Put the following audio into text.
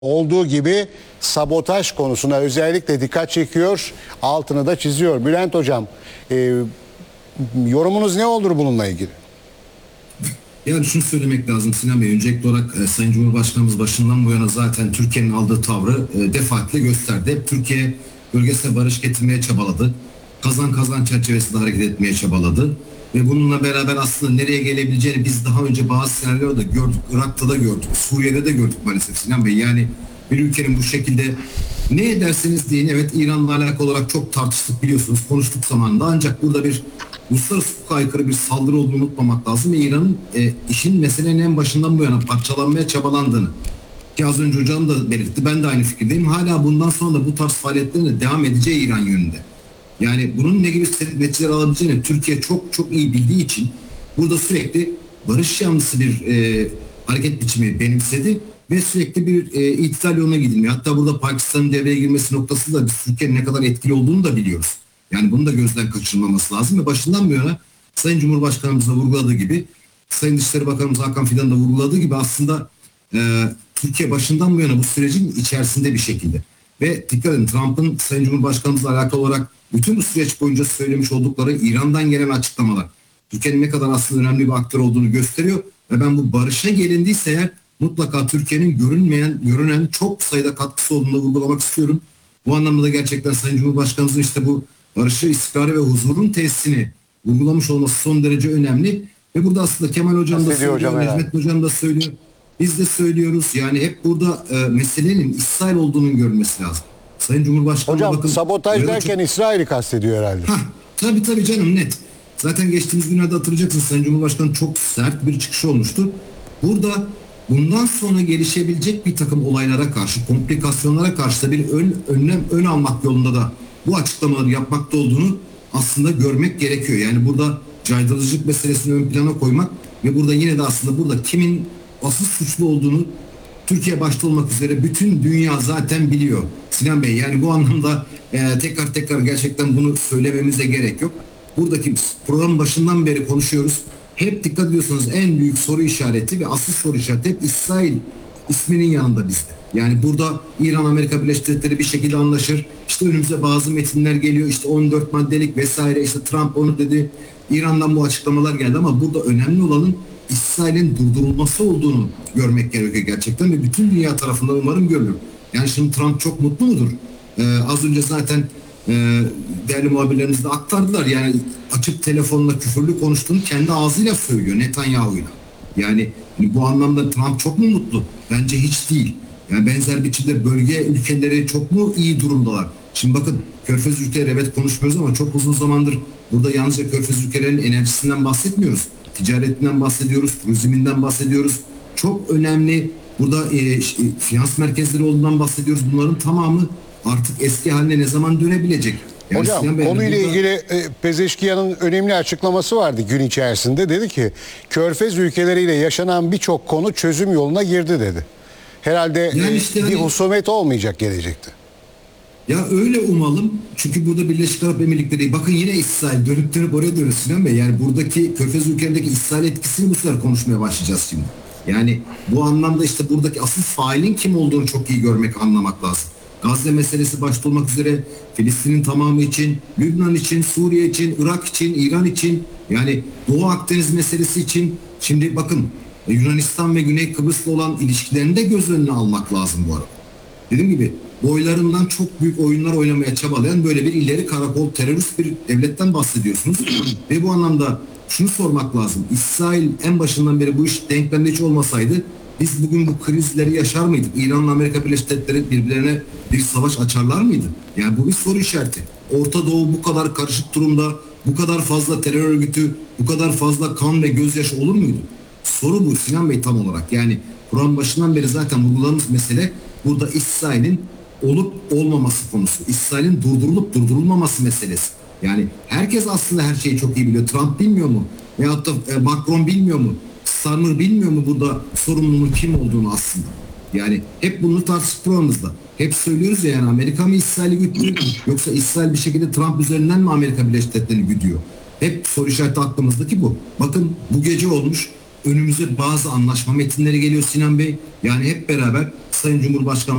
olduğu gibi sabotaj konusuna özellikle dikkat çekiyor, altını da çiziyor. Bülent Hocam, yorumunuz ne olur bununla ilgili? Yani şunu söylemek lazım Sinan Bey. Öncelikli olarak Sayın Cumhurbaşkanımız başından bu yana zaten Türkiye'nin aldığı tavrı defaatle gösterdi. Hep Türkiye bölgesine barış getirmeye çabaladı. Kazan kazan çerçevesinde hareket etmeye çabaladı. Ve bununla beraber aslında nereye gelebileceğini biz daha önce bazı senaryolarda gördük. Irak'ta da gördük, Suriye'de de gördük maalesef Sinan Bey. Yani bir ülkenin bu şekilde ne ederseniz deyin, evet İran'la alakalı olarak çok tartıştık biliyorsunuz, konuştuk zamanında. Ancak burada bir uluslararası hukuka aykırı bir saldırı olduğunu unutmamak lazım ve İran'ın işin meselenin en başından bu yana parçalanmaya çabalandığını, ki az önce hocam da belirtti, ben de aynı fikirdeyim. Hala bundan sonra da bu tarz faaliyetlerin de devam edeceği İran yönünde. Yani bunun ne gibi neticeler alabileceğini Türkiye çok çok iyi bildiği için burada sürekli barış yanlısı bir hareket biçimi benimsedi ve sürekli bir itidal yoluna gidilmiyor. Hatta burada Pakistan'ın devreye girmesi noktasında biz Türkiye'nin ne kadar etkili olduğunu da biliyoruz. Yani bunu da gözden kaçırılmaması lazım ve başından bu yana Sayın Cumhurbaşkanımız da vurguladığı gibi, Sayın Dışişleri Bakanımız Hakan Fidan da vurguladığı gibi aslında Türkiye başından bu yana bu sürecin içerisinde bir şekilde. Ve dikkat edin, Trump'ın Sayın Cumhurbaşkanımızla alakalı olarak bütün bu süreç boyunca söylemiş oldukları İran'dan gelen açıklamalar Türkiye'nin ne kadar aslında önemli bir aktör olduğunu gösteriyor ve ben bu barışa gelindiyse eğer mutlaka Türkiye'nin görünen çok sayıda katkısı olduğunu vurgulamak istiyorum. Bu anlamda da gerçekten Sayın Cumhurbaşkanımızın işte bu barışı, istikrarı ve huzurun tesisini vurgulamış olması son derece önemli. Ve burada aslında Kemal Hocam da söylüyor, Necmettin Hocam da söylüyor. Biz de söylüyoruz. Yani hep burada meselenin İsrail olduğunun görülmesi lazım. Sayın Cumhurbaşkanı Hocam bakın, sabotaj derken İsrail'i kastediyor herhalde. Tabii canım, net. Zaten geçtiğimiz günlerde hatırlayacaksınız, Sayın Cumhurbaşkanı çok sert bir çıkışı olmuştu. Burada bundan sonra gelişebilecek bir takım olaylara karşı, komplikasyonlara karşı da bir ön almak yolunda da bu açıklamaları yapmakta olduğunu aslında görmek gerekiyor. Yani burada caydırıcılık meselesini ön plana koymak ve burada yine de aslında burada kimin asıl suçlu olduğunu Türkiye başta olmak üzere bütün dünya zaten biliyor Sinan Bey. Yani bu anlamda tekrar gerçekten bunu söylememize gerek yok. Buradaki programın başından beri konuşuyoruz. Hep dikkat ediyorsanız en büyük soru işareti ve asıl soru işareti hep İsrail isminin yanında bizde. Yani burada İran Amerika Birleşik Devletleri bir şekilde anlaşır. İşte önümüze bazı metinler geliyor. İşte 14 maddelik vesaire, işte Trump onu dedi. İran'dan bu açıklamalar geldi ama burada önemli olanın İsrail'in durdurulması olduğunu görmek gerekiyor gerçekten ve bütün dünya tarafından umarım görülür. Yani şimdi Trump çok mutlu mudur? Az önce zaten değerli muhabirlerimiz de aktardılar. Yani açıp telefonla küfürlü konuştuğunu kendi ağzıyla söylüyor Netanyahu'yla. Yani bu anlamda Trump çok mu mutlu? Bence hiç değil. Yani benzer biçimde bölge ülkeleri çok mu iyi durumdalar? Şimdi bakın, Körfez ülkeleri evet konuşmuyoruz ama çok uzun zamandır burada yalnızca Körfez ülkelerinin enerjisinden bahsetmiyoruz. Ticaretinden bahsediyoruz, turizminden bahsediyoruz. Çok önemli burada finans merkezleri olduğundan bahsediyoruz. Bunların tamamı artık eski haline ne zaman dönebilecek? Yani hocam konuyla ilgili Pezeşkiyan'ın önemli açıklaması vardı gün içerisinde. Dedi ki Körfez ülkeleriyle yaşanan birçok konu çözüm yoluna girdi dedi. Herhalde yani işte bir husumet olmayacak gelecekte. Ya öyle umalım. Çünkü burada Birleşik Arap Emirlikleri, bakın yine İsrail, dönüp oraya dönüyoruz Sinan Bey. Yani buradaki Körfez ülkelerindeki İsrail etkisini bu sefer konuşmaya başlayacağız şimdi. Yani bu anlamda işte buradaki asıl failin kim olduğunu çok iyi görmek, anlamak lazım. Gazze meselesi başta olmak üzere Filistin'in tamamı için, Lübnan için, Suriye için, Irak için, İran için, yani Doğu Akdeniz meselesi için. Şimdi bakın Yunanistan ve Güney Kıbrıs'la olan ilişkilerini de göz önüne almak lazım bu arada. Dediğim gibi boylarından çok büyük oyunlar oynamaya çabalayan böyle bir ileri karakol terörist bir devletten bahsediyorsunuz. Ve bu anlamda şunu sormak lazım. İsrail en başından beri bu iş denklemde hiç olmasaydı biz bugün bu krizleri yaşar mıydık? İran'la Amerika Birleşik Devletleri birbirlerine bir savaş açarlar mıydı? Yani bu bir soru işareti. Orta Doğu bu kadar karışık durumda, bu kadar fazla terör örgütü, bu kadar fazla kan ve gözyaşı olur muydu? Soru bu Sinan Bey tam olarak. Yani Kur'an başından beri zaten vurguladığımız mesele burada İsrail'in olup olmaması konusu. İsrail'in durdurulup durdurulmaması meselesi. Yani herkes aslında her şeyi çok iyi biliyor. Trump bilmiyor mu? Veyahut da Macron bilmiyor mu? Starmer bilmiyor mu burada sorumluluğun kim olduğunu aslında? Yani hep bunu tartıştık programımızda. Hep söylüyoruz ya, yani Amerika mı İsrail'i güdüyor yoksa İsrail bir şekilde Trump üzerinden mi Amerika Birleşik Devletleri'ni güdüyor? Hep soru işareti aklımızdaki bu. Bakın bu gece olmuş. Önümüze bazı anlaşma metinleri geliyor Sinan Bey. Yani hep beraber Sayın Cumhurbaşkanı